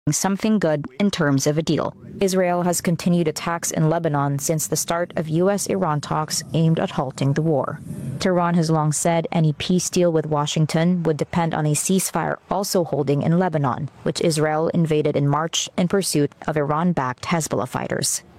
something good in terms of a deal. Israel has continued attacks in Lebanon since the start of U.S.-Iran talks aimed at halting the war. Tehran has long said any peace deal with Washington would depend on a ceasefire also holding in Lebanon, which Israel invaded in March in pursuit of Iran-backed Hezbollah fighters.